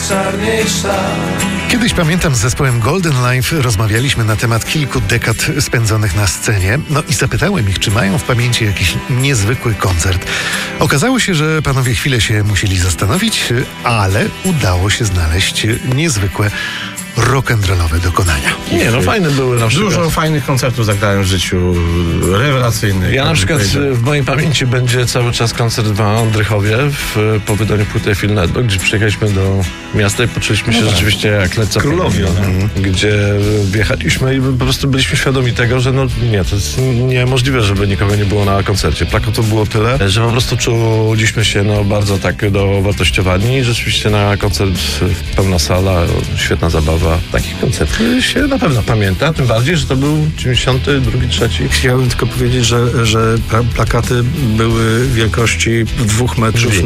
czarniejsza. Kiedyś, pamiętam, z zespołem Golden Life rozmawialiśmy na temat kilku dekad spędzonych na scenie. No i zapytałem ich, czy mają w pamięci jakiś niezwykły koncert. Okazało się, że panowie chwilę się musieli zastanowić, ale udało się znaleźć niezwykłe rock'n'rollowe dokonania. Nie, no fajne były na przykład. Dużo fajnych koncertów zagrałem w życiu, rewelacyjnych. Ja na przykład w mojej pamięci będzie cały czas koncert w Andrychowie po wydaniu płyty Feel Network, gdzie przyjechaliśmy do miasta i poczuliśmy się rzeczywiście jak Led Zeppelin. Królowie, gdzie wjechaliśmy i po prostu byliśmy świadomi tego, że no nie, to jest niemożliwe, żeby nikogo nie było na koncercie. Plakatów było tyle, że po prostu czuliśmy się bardzo tak dowartościowani i rzeczywiście na koncert pełna sala, świetna zabawa. Takich koncertów się na pewno pamięta, tym bardziej, że to był 92, 3. Chciałbym tylko powiedzieć, że plakaty były wielkości 2 metrów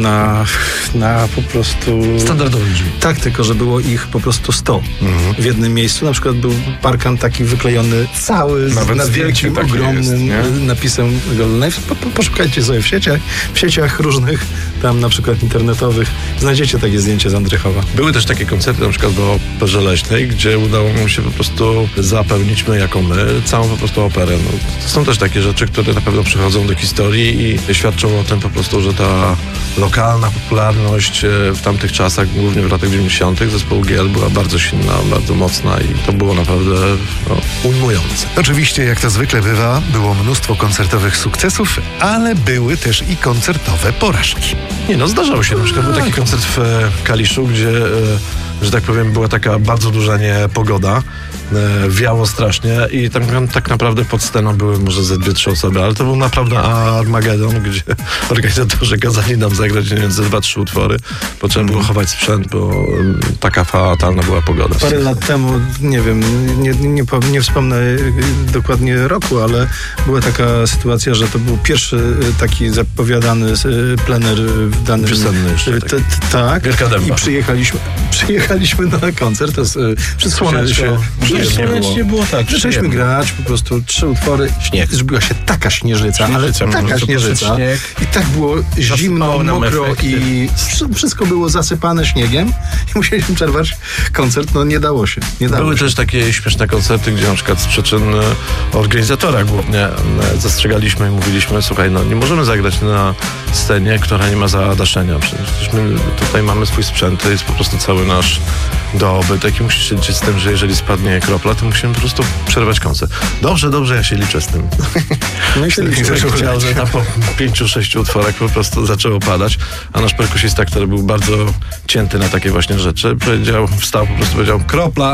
na po prostu... Standardowe drzwi. Tak, tylko że było ich po prostu 100 w jednym miejscu. Na przykład był parkan taki wyklejony cały z wielkim, ogromnym napisem Golden Life. Poszukajcie sobie w sieciach różnych, tam na przykład internetowych. Znajdziecie takie zdjęcie z Andrychowa. Były też takie koncerty, na przykład do Operze Leśnej, gdzie udało nam się po prostu zapełnić jako my całą po prostu operę. No, to są też takie rzeczy, które na pewno przychodzą do historii i świadczą o tym po prostu, że ta lokalna popularność w tamtych czasach, głównie w latach 90. zespołu GL była bardzo silna, bardzo mocna i to było naprawdę ujmujące. Oczywiście, jak to zwykle bywa, było mnóstwo koncertowych sukcesów, ale były też i koncertowe porażki. Zdarzało się. Na przykład był taki koncert w Kaliszu, gdzie że tak powiem, była taka bardzo duża niepogoda, wiało strasznie i tam tak naprawdę pod sceną były może ze 2-3 osoby, ale to był naprawdę Armagedon, gdzie organizatorzy kazali nam zagrać, nie wiem, ze 2-3 utwory, bo trzeba było chować sprzęt, bo taka fatalna była pogoda. Parę lat temu, nie wiem, nie wspomnę dokładnie roku, ale była taka sytuacja, że to był pierwszy taki zapowiadany plener w danym... Wiosenny jeszcze. Tak. Wielka Dęba. I przyjechaliśmy na koncert, to jest przy słonecznie było tak. Zaczęliśmy grać, po prostu 3 utwory. Śnieg. Zrobiła się taka śnieżyca, ale taka śnieżyca. I tak było zimno, mokro i wszystko było zasypane śniegiem i musieliśmy przerwać koncert. Nie dało się. Były też takie śmieszne koncerty, gdzie na przykład z przyczyn organizatora głównie zastrzegaliśmy i mówiliśmy, słuchaj, nie możemy zagrać na scenie, która nie ma zadaszenia. Przecież my tutaj mamy swój sprzęt, to jest po prostu cały nasz dobytek i musisz liczyć z tym, że jeżeli spadnie kropla, to musimy po prostu przerwać koncert. Dobrze, ja się liczę z tym. No i się chciał, że tam po 5-6 utworach po prostu zaczęło padać, a nasz perkusista, który był bardzo cięty na takie właśnie rzeczy, wstał, po prostu powiedział, kropla.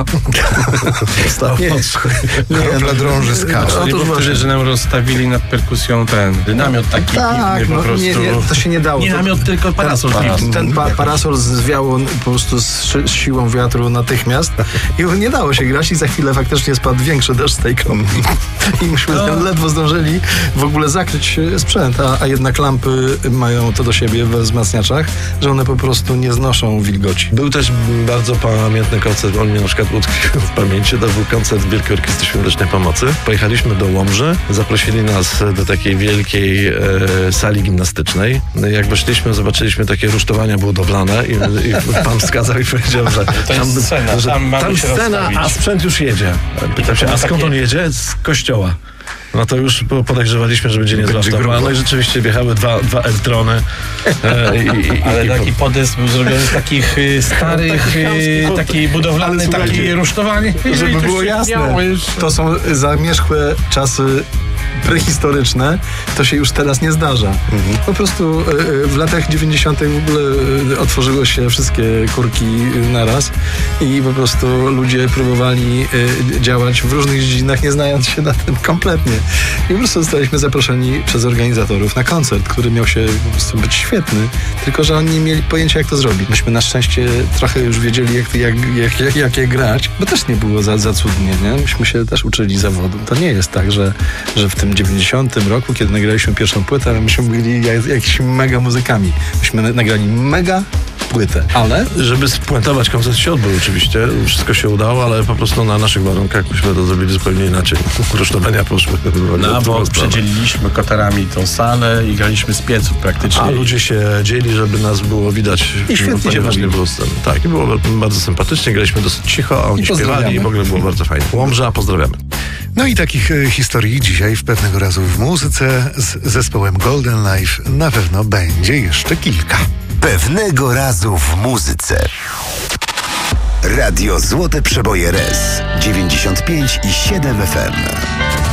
Wstał. Kropla drąży skacze. Otóż właśnie, że nam rozstawili nad perkusją ten dynamiot taki piwny po prostu. Nie, to się nie dało. Nie namiot, tylko parasol. Ten parasol zwiało po prostu z siłą wiatru natychmiast i nie dało się grać i za chwilę faktycznie spadł większy deszcz z tej kropli. I myśmy ledwo zdążyli w ogóle zakryć sprzęt, a jednak lampy mają to do siebie we wzmacniaczach, że one po prostu nie znoszą wilgoci. Był też bardzo pamiętny koncert, on mnie na przykład utkwił w pamięci, to był koncert Wielkiej Orkiestry Świątecznej Pomocy. Pojechaliśmy do Łomży, zaprosili nas do takiej wielkiej sali gimnastycznej. Jak weszliśmy, zobaczyliśmy takie rusztowania budowlane i pan wskazał i powiedział, że tam scena, a sprzęt już jedzie. Pytam się, a skąd on jedzie? Z kościoła. No to już podejrzewaliśmy, że będzie niezrasztowane. No i rzeczywiście wjechały dwa Eltrony. Ale taki podest był zrobiony z takich starych, taki budowlany, taki rusztowany. Żeby było jasne, to są zamierzchłe czasy prehistoryczne, to się już teraz nie zdarza. Po prostu w latach 90. w ogóle otworzyły się wszystkie kurki naraz i po prostu ludzie próbowali działać w różnych dziedzinach, nie znając się na tym kompletnie. I po prostu zostaliśmy zaproszeni przez organizatorów na koncert, który miał się po prostu być świetny, tylko że oni nie mieli pojęcia, jak to zrobić. Myśmy na szczęście trochę już wiedzieli, jak je grać, bo też nie było za cudnie, nie? Myśmy się też uczyli zawodu. To nie jest tak, że w tym tym 90 roku, kiedy nagraliśmy pierwszą płytę, ale myśmy byli jakimiś mega muzykami. Myśmy nagrali mega płytę, ale... Żeby spuentować, koncert się odbył oczywiście, wszystko się udało, ale po prostu na naszych warunkach myśmy to zrobili zupełnie inaczej. Rusztowania poszły. No, bo przedzieliliśmy kotarami tą salę i graliśmy z pieców praktycznie. A ludzie się dzieli, żeby nas było widać. I świetnie się bawili. Tak, i było bardzo sympatycznie, graliśmy dosyć cicho, a oni śpiewali i w ogóle było bardzo fajnie. Łomża, pozdrawiamy. No i takich historii dzisiaj w Pewnego Razu w muzyce z zespołem Golden Life na pewno będzie jeszcze kilka. Pewnego Razu w muzyce. Radio Złote Przeboje RS 95,7 FM.